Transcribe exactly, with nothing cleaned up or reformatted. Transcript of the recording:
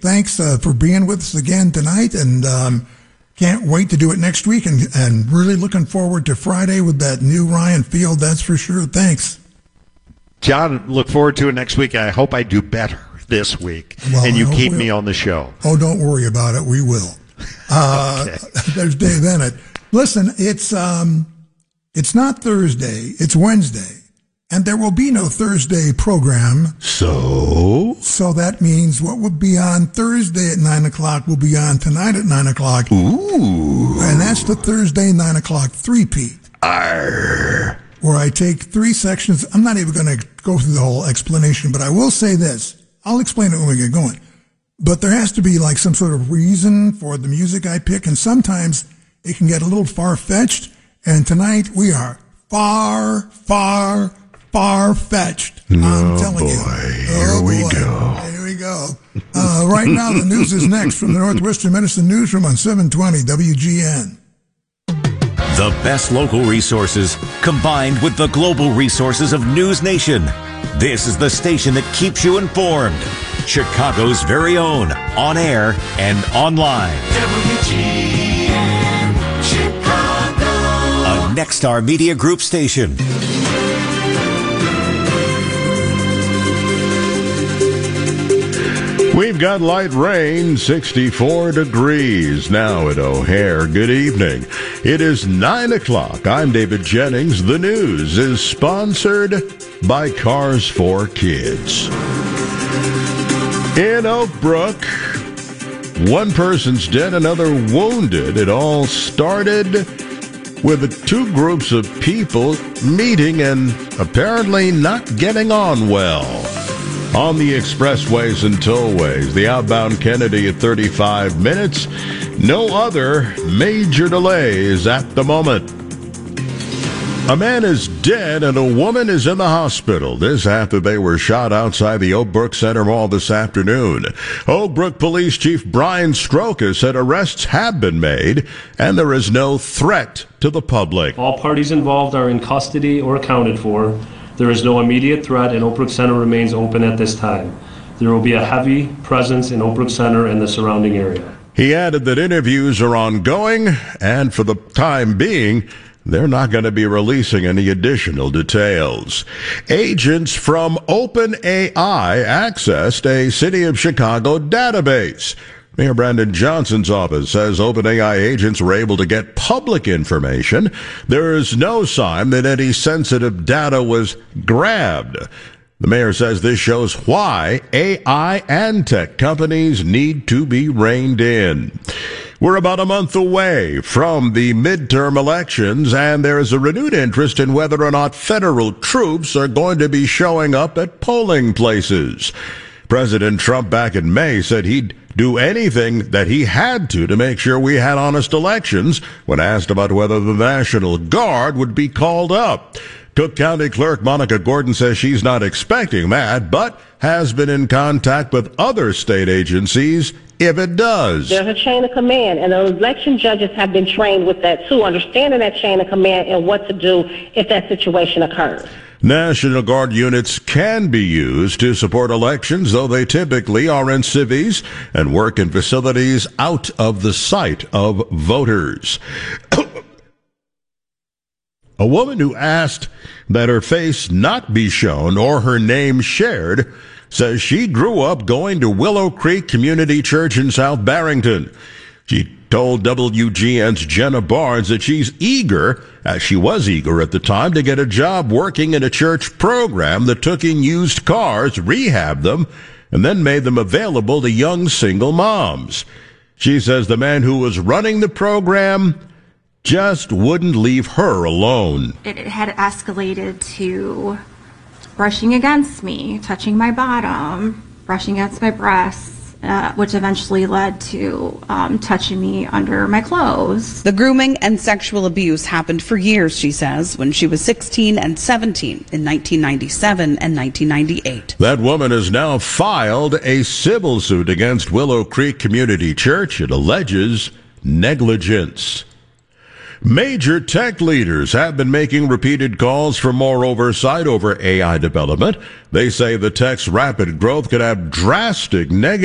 thanks uh, for being with us again tonight, and um, can't wait to do it next week, and, and really looking forward to Friday with that new Ryan Field, that's for sure. Thanks. John, look forward to it next week. I hope I do better this week, well, and you keep we'll, me on the show. Oh, don't worry about it. We will. Uh, okay. There's Dave Ennett. Listen, it's um, it's not Thursday. It's Wednesday. And there will be no Thursday program. So? So that means what will be on Thursday at nine o'clock will be on tonight at nine o'clock. Ooh. And that's the Thursday nine o'clock three-peat. Arr. Where I take three sections. I'm not even going to go through the whole explanation, but I will say this. I'll explain it when we get going. But there has to be like some sort of reason for the music I pick, and sometimes it can get a little far-fetched. And tonight we are far, far, far-fetched. Oh, I'm telling boy. you. Here Oh, we boy. go. Here we go. Uh, right now, the news is next from the Northwestern Medicine Newsroom on seven twenty W G N. The best local resources combined with the global resources of News Nation. This is the station that keeps you informed. Chicago's very own, on air and online. W G N Chicago. A Nexstar Media Group station. We've got light rain, sixty-four degrees now at O'Hare. Good evening. It is nine o'clock. I'm David Jennings. The news is sponsored by Cars for Kids. In Oak Brook, one person's dead, another wounded. It all started with the two groups of people meeting and apparently not getting on well. On the expressways and tollways, the outbound Kennedy at thirty-five minutes. No other major delays at the moment. A man is dead and a woman is in the hospital. This after they were shot outside the Oak Brook Center Mall this afternoon. Oak Brook Police Chief Brian Stroka said arrests have been made and there is no threat to the public. All parties involved are in custody or accounted for. There is no immediate threat, and Oak Brook Center remains open at this time. There will be a heavy presence in Oak Brook Center and the surrounding area. He added that interviews are ongoing, and for the time being, they're not going to be releasing any additional details. Agents from OpenAI accessed a City of Chicago database. Mayor Brandon Johnson's office says OpenAI agents were able to get public information. There is no sign that any sensitive data was grabbed. The mayor says this shows why A I and tech companies need to be reined in. We're about a month away from the midterm elections, and there is a renewed interest in whether or not federal troops are going to be showing up at polling places. President Trump back in May said he'd do anything that he had to to make sure we had honest elections when asked about whether the National Guard would be called up. Cook County Clerk Monica Gordon says she's not expecting that, but has been in contact with other state agencies if it does. There's a chain of command, and the election judges have been trained with that too, understanding that chain of command and what to do if that situation occurs. National Guard units can be used to support elections, though they typically are in civies and work in facilities out of the sight of voters. A woman who asked that her face not be shown or her name shared says she grew up going to Willow Creek Community Church in South Barrington. She told W G N's Jenna Barnes that she's eager, as she was eager at the time, to get a job working in a church program that took in used cars, rehabbed them, and then made them available to young single moms. She says the man who was running the program just wouldn't leave her alone. It had escalated to brushing against me, touching my bottom, brushing against my breasts, uh, which eventually led to um, touching me under my clothes. The grooming and sexual abuse happened for years, she says, when she was sixteen and seventeen in nineteen ninety-seven and nineteen ninety-eight. That woman has now filed a civil suit against Willow Creek Community Church. It alleges negligence. Major tech leaders have been making repeated calls for more oversight over A I development. They say the tech's rapid growth could have drastic negative